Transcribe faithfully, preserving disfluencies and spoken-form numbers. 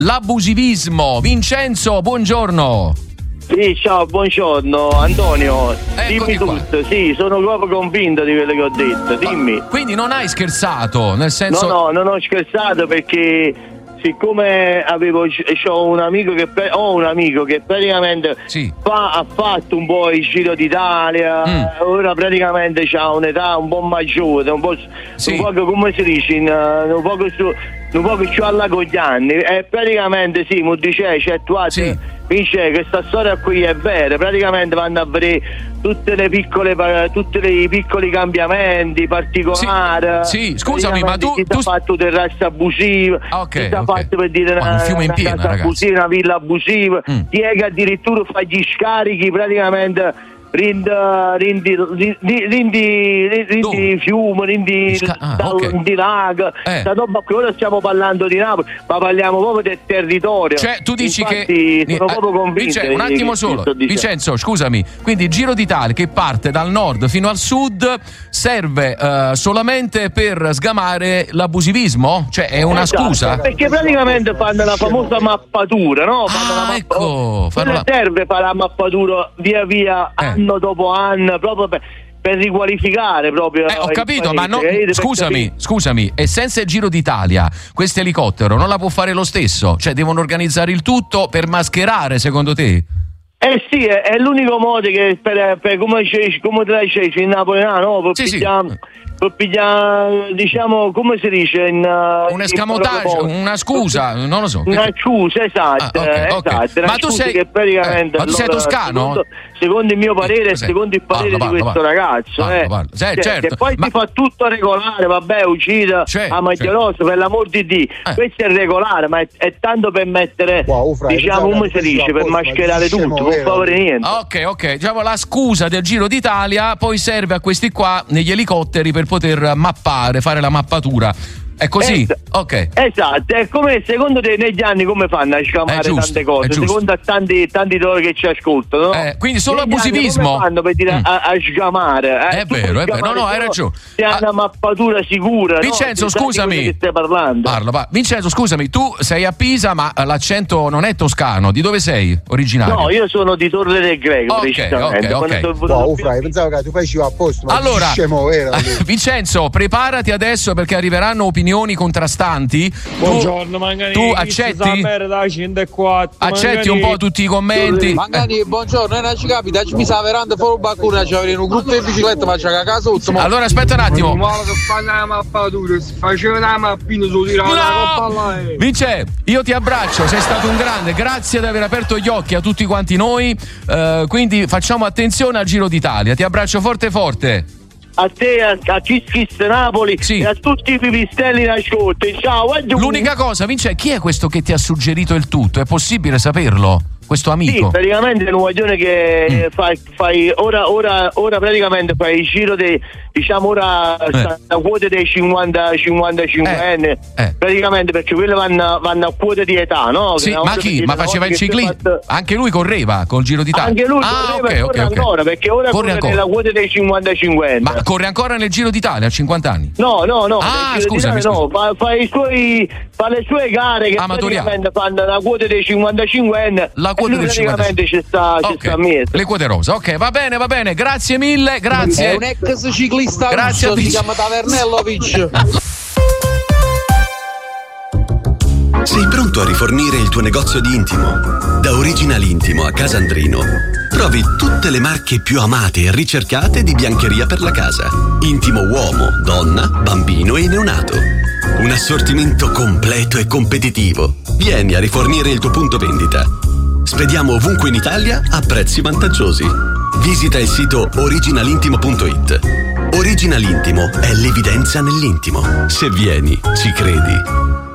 l'abusivismo. Vincenzo, buongiorno. Sì, ciao, buongiorno Antonio. Eccoti dimmi tutto, qua. Sì, sono proprio convinto di quello che ho detto, dimmi. Ma, quindi non hai scherzato, nel senso... No, no, non ho scherzato perché siccome avevo c'ho un amico che ho un amico che praticamente sì. fa, ha fatto un po' il Giro d'Italia, mm. ora praticamente ha un'età un po' maggiore, un po', sì. un po' come si dice, in, un po' su, un po' che ci alla con gli anni e praticamente sì, mi dice c'è attuato. Sì. Dice questa storia qui è vera, praticamente vanno a vedere tutte le piccole tutti i piccoli cambiamenti particolari. Sì, sì. Scusami, ma tu ti tu ha fatto terrazza abusiva, okay, ti ha okay. fatto per dire oh, una, un fiume in piena, una casa abusiva, una villa abusiva, mm. ti è che addirittura fa gli scarichi praticamente Rindi, rindi, rindi, rindi, rindi fiume, rindi, ah, okay. di lago, eh. ora stiamo parlando di Napoli, ma parliamo proprio del territorio. Cioè, tu dici Infatti, che. Sono eh, proprio convinto. Vincenzo, un attimo solo, Vincenzo, scusami. Quindi il Giro d'Italia che parte dal nord fino al sud serve uh, solamente per sgamare l'abusivismo? Cioè, è una esatto, scusa? Perché praticamente fanno la famosa mappatura, no? Fanno ah, la mappatura. ecco. Fanno la... serve fare la mappatura via via. Eh. Anno dopo anno, proprio per, per riqualificare proprio. Eh, ho capito, ma no, capite? scusami, scusami, e senza il Giro d'Italia questo elicottero non la può fare lo stesso? Cioè devono organizzare il tutto per mascherare, secondo te? Eh sì, è, è l'unico modo che per, per come c'è, come te la dici in napoletano, no? Per sì, pigliare, sì. per pigliare, diciamo, come si dice in un escamotage, una scusa, non lo so. Una scusa, esatto, ah, okay, esatto. Okay. Ma tu sei che praticamente eh, ma tu sei toscano? Secondo, secondo il mio parere e secondo il parere parla, di parla, questo parla, ragazzo, parla, eh. parla. Sì, cioè, certo. Che poi ma... ti fa tutto regolare, vabbè, uscita certo, a Maggiorosa, certo. per l'amor di Dio. Eh. Questo è regolare, ma è, è tanto per mettere, wow, fra, diciamo, come si dice, per mascherare tutto, non fa fare niente. Ok, ok, diciamo la scusa del Giro d'Italia poi serve a questi qua negli elicotteri per poter mappare, fare la mappatura. È così? Es- ok. Esatto, è come secondo te negli anni come fanno a scamare giusto, tante cose? Secondo a tanti tanti loro che ci ascoltano, no? Eh, quindi solo negli abusivismo. Come fanno per dire mm. a, a sgamare? Eh? È vero, è vero. No, no, hai ragione. Se ha una mappatura sicura. Vincenzo, no? scusami. Che stai parlando. Parla, parla. Vincenzo, scusami, tu sei a Pisa, ma l'accento non è toscano. Di dove sei originario? No, io sono di Torre del Greco. Ok, ok, ok. No, Frai, pensavo che tu facevi a posto. Ma allora, scemo, era Vincenzo, preparati adesso perché arriveranno opinioni contrastanti. Buongiorno, Mangani. Tu accetti? Accetti un po' tutti i commenti? Mangani, eh. buongiorno, non ci capita, mi sa veramente fuori un baccone, ci avrei un gruppo in bicicletta, ma c'è casa sotto. Allora aspetta un attimo. Faceva una mappina su di no! Vince, io ti abbraccio, sei stato un grande, grazie di aver aperto gli occhi a tutti quanti noi. Uh, quindi facciamo attenzione al Giro d'Italia. Ti abbraccio forte forte. A te, a, a Cischis Napoli sì. e a tutti i pipistrelli in ascolto. Ciao. L'unica cosa, Vince, chi è questo che ti ha suggerito il tutto? È possibile saperlo? Questo amico? Sì, praticamente è un guaglione che mm. fai, fai ora, ora, ora praticamente fai il giro dei, diciamo ora eh. la quota dei cinquanta cinquantacinque eh. anni eh. praticamente, perché quelli vanno, vanno a quota di età, no? Sì, ma chi? Ma faceva il ciclismo? Fatto... Anche lui correva col Giro d'Italia? Anche lui ah, correva, okay, corre okay, ancora, okay. perché ora corre, corre nella quota dei cinquantacinque anni. Ma corre ancora nel Giro d'Italia a cinquanta anni? No, no, no. Ah, scusami, no, fa, fa, i suoi, fa le sue gare che praticamente fanno la quota dei cinquantacinque anni. La quota dei cinquantacinque ci sta, okay. ci sta mezzo. Le quote rosa, ok, va bene, va bene, grazie mille, grazie. È un ex ciclista, grazie russo, si chiama Tavernellovic. Sei pronto a rifornire il tuo negozio di intimo? Da Original Intimo a Casandrino trovi tutte le marche più amate e ricercate di biancheria per la casa. Intimo uomo, donna, bambino e neonato. Un assortimento completo e competitivo. Vieni a rifornire il tuo punto vendita. Spediamo ovunque in Italia a prezzi vantaggiosi. Visita il sito original intimo punto it. Original Intimo è l'evidenza nell'intimo. Se vieni, ci credi.